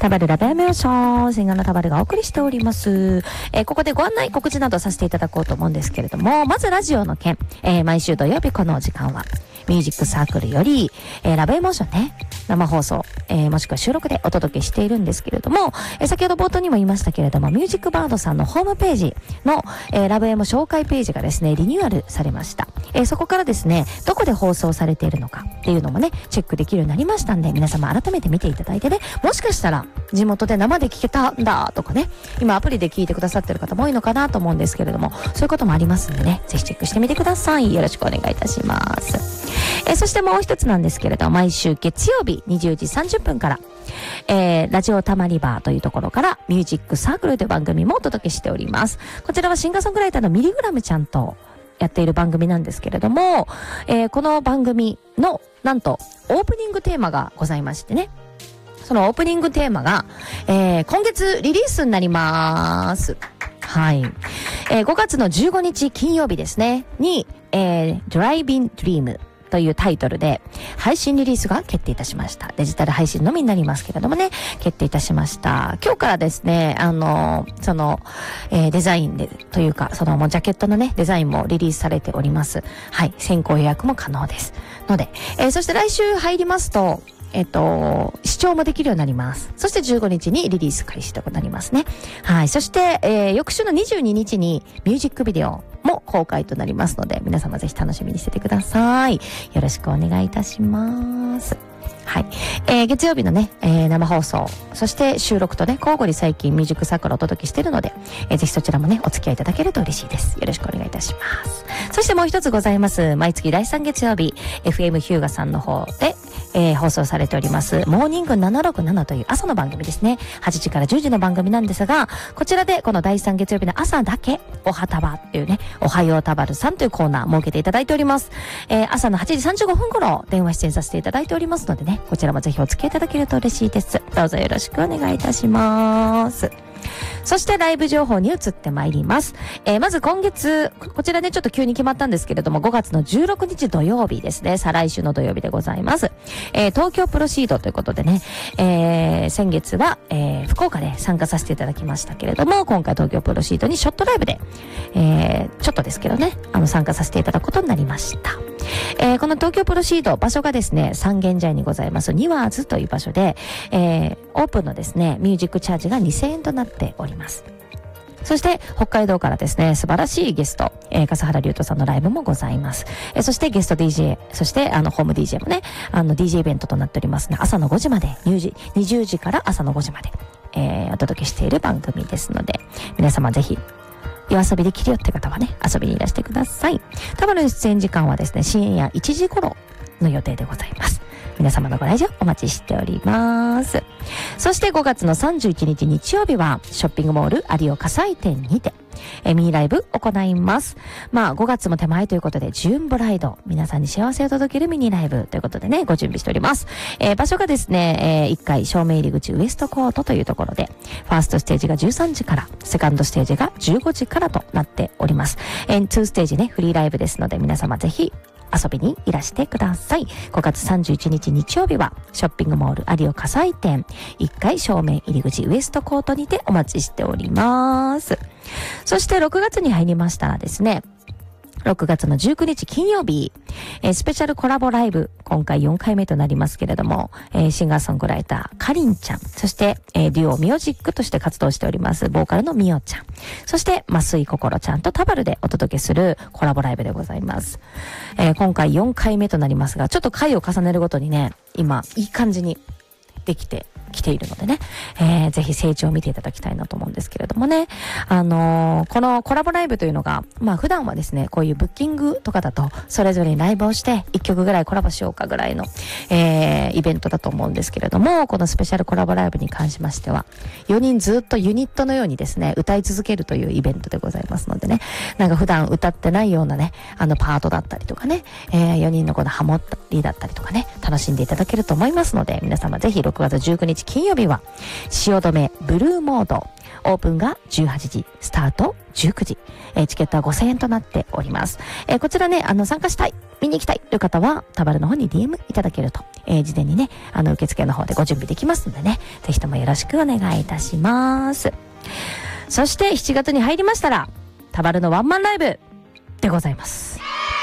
タバルラブヤメオショー、シンガーのタバルがお送りしております。ここでご案内告知などさせていただこうと思うんですけれども、まずラジオの件、毎週土曜日この時間はミュージックサークルより、ラブエモーションね、生放送、もしくは収録でお届けしているんですけれども、先ほど冒頭にも言いましたけれども、ミュージックバードさんのホームページの、ラブエモ紹介ページがですね、リニューアルされました。そこからですね、どこで放送されているのかっていうのもね、チェックできるようになりましたんで、皆様改めて見ていただいてね、もしかしたら地元で生で聞けたんだとかね、今アプリで聞いてくださってる方も多いのかなと思うんですけれども、そういうこともありますんでね、ぜひチェックしてみてください。よろしくお願いいたします。そしてもう一つなんですけれども、毎週月曜日20時30分から、ラジオたまりバーというところからミュージックサークルという番組もお届けしております。こちらはシンガーソングライターのミリグラムちゃんとやっている番組なんですけれども、この番組のなんとオープニングテーマがございましてね、そのオープニングテーマが、今月リリースになります。はい。5月の15日金曜日ですね、に、Driving Dreamというタイトルで配信リリースが決定いたしました。デジタル配信のみになりますけれどもね、決定いたしました。今日からですね、その、デザインで、というか、そのもうジャケットのね、デザインもリリースされております。はい。先行予約も可能です。ので、そして来週入りますと、視聴もできるようになります。そして15日にリリース開始となりますね。はい。そして、翌週の22日にミュージックビデオも公開となりますので、皆様ぜひ楽しみにしててください。よろしくお願いいたします。はい。月曜日のね、生放送、そして収録とね、交互に最近ミュージックサークルをお届けしているので、ぜひそちらもね、お付き合いいただけると嬉しいです。よろしくお願いいたします。そしてもう一つございます。毎月第3月曜日、FM ヒューガさんの方で、放送されております、モーニング767という朝の番組ですね。8時から10時の番組なんですが、こちらでこの第3月曜日の朝だけ、おはたばっていうね、おはようたばるさんというコーナー設けていただいております。朝の8時35分頃、電話出演させていただいておりますのでね、こちらもぜひお付き合いいただけると嬉しいです。どうぞよろしくお願いいたします。そしてライブ情報に移ってまいります。まず今月、こちらね、ちょっと急に決まったんですけれども、5月の16日土曜日ですね。再来週の土曜日でございます。東京プロシードということでね、先月は、福岡で参加させていただきましたけれども、今回東京プロシードにショットライブで、ちょっとですけどね、参加させていただくことになりました。この東京プロシード、場所がですね、三軒茶屋にございますニワーズという場所で、オープンのですね、ミュージックチャージが2000円となっております。そして北海道からですね、素晴らしいゲスト、笠原龍斗さんのライブもございます。そしてゲスト DJ、そしてホーム DJ もね、DJ イベントとなっておりますね。朝の5時まで、20時から朝の5時まで、お届けしている番組ですので、皆様ぜひ夜遊びできるよって方はね、遊びにいらしてください。多分の出演時間はですね、深夜1時頃の予定でございます。皆様のご来場お待ちしております。そして5月の31日日曜日はショッピングモール有岡祭店にてミニライブ行います。まあ5月も手前ということでジューンブライド、皆さんに幸せを届けるミニライブということでね、ご準備しております。場所がですね、1階正面入り口ウエストコートというところで、ファーストステージが13時から、セカンドステージが15時からとなっております。2ステージね、フリーライブですので、皆様ぜひ遊びにいらしてください。5月31日日曜日はショッピングモール有岡祭店1階正面入り口ウエストコートにてお待ちしております。そして6月に入りましたらですね、6月の19日金曜日、スペシャルコラボライブ、今回4回目となりますけれども、シンガーソングライター、かりんちゃん、そして、デュオミオジックとして活動しております、ボーカルのみおちゃん、そして、増井こころちゃんとタバルでお届けするコラボライブでございます。今回4回目となりますが、ちょっと回を重ねるごとにね、今、いい感じにできてきているのでね、ぜひ成長を見ていただきたいなと思うんですけれどもね、このコラボライブというのが、まあ普段はですね、こういうブッキングとかだとそれぞれにライブをして1曲ぐらいコラボしようかぐらいの、イベントだと思うんですけれども、このスペシャルコラボライブに関しましては4人ずっとユニットのようにですね、歌い続けるというイベントでございますのでね、なんか普段歌ってないようなね、パートだったりとかね、4人のこのハモったりだったりとかね、楽しんでいただけると思いますので、皆様ぜひ6月19日金曜日は汐留ブルーモード、オープンが18時、スタート19時、チケットは5000円となっております。こちらね、参加したい、見に行きたいという方はタバルの方に DM いただけると事前にね、受付の方でご準備できますのでね、ぜひともよろしくお願いいたします。そして7月に入りましたら、タバルのワンマンライブでございます。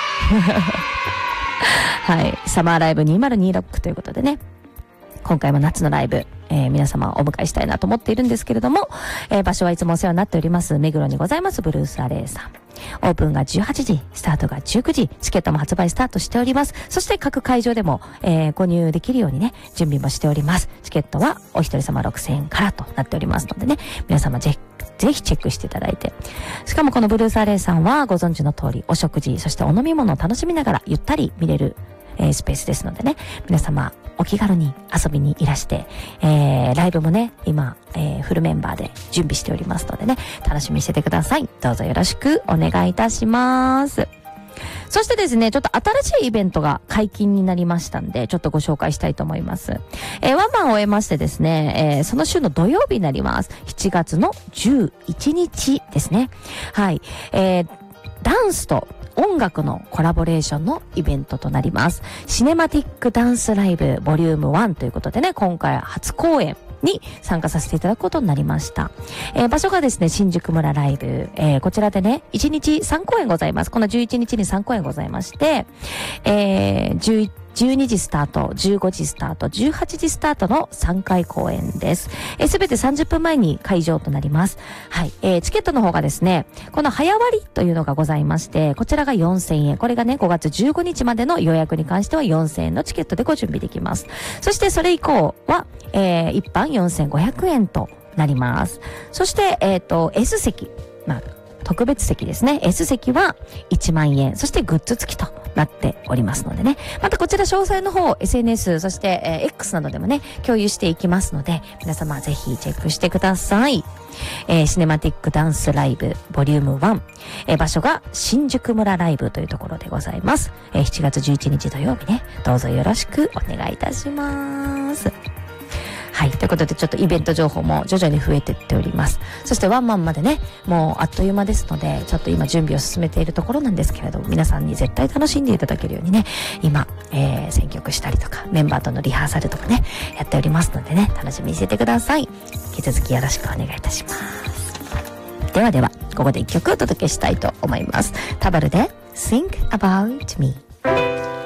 はい、サマーライブ2026ということでね、今回も夏のライブ、皆様をお迎えしたいなと思っているんですけれども、場所はいつもお世話になっております目黒にございますブルースアレイさん。オープンが18時、スタートが19時、チケットも発売スタートしております。そして各会場でも、購入できるようにね、準備もしております。チケットはお一人様6000円からとなっておりますのでね、皆様ぜひチェックしていただいて。しかもこのブルースアレイさんはご存知の通り、お食事、そしてお飲み物を楽しみながらゆったり見れる、スペースですのでね、皆様お気軽に遊びにいらして、ライブもね、今、フルメンバーで準備しておりますのでね、楽しみにしててください。どうぞよろしくお願いいたします。そしてですね、ちょっと新しいイベントが解禁になりましたんで、ちょっとご紹介したいと思います。ワンマンを終えましてですね、その週の土曜日になります。7月の11日ですね。はい。ダンスと音楽のコラボレーションのイベントとなります。シネマティックダンスライブボリューム1ということでね、今回初公演に参加させていただくことになりました。場所がですね、新宿村ライブ。こちらでね、1日3公演ございます。この11日に3公演ございまして、12時スタート、15時スタート、18時スタートの3回公演です。すべて30分前に会場となります。はい。チケットの方がですね、この早割というのがございまして、こちらが4000円。これがね、5月15日までの予約に関しては4000円のチケットでご準備できます。そしてそれ以降は、一般4500円となります。そして、S 席。特別席ですね。S 席は1万円。そしてグッズ付きとなっておりますのでね。またこちら詳細の方、SNS、そして、X などでもね、共有していきますので、皆様ぜひチェックしてください。シネマティックダンスライブボリューム1。場所が新宿村ライブというところでございます。7月11日土曜日ね、どうぞよろしくお願いいたします。はい。ということで、ちょっとイベント情報も徐々に増えていっております。そしてワンマンまでね、もうあっという間ですので、ちょっと今準備を進めているところなんですけれども、皆さんに絶対楽しんでいただけるようにね、今、選曲したりとか、メンバーとのリハーサルとかね、やっておりますのでね、楽しみにしててください。引き続きよろしくお願いいたします。ではでは、ここで一曲お届けしたいと思います。タバルで Think About Me。